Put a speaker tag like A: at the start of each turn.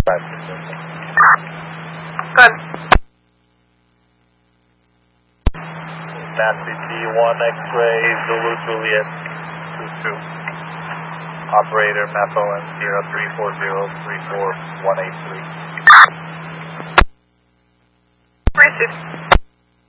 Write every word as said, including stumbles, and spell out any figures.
A: Good.
B: Nancy T one X-ray Zulu Juliet two two. Operator Mappo and Sierra three four zero three four one eight three.
A: Received.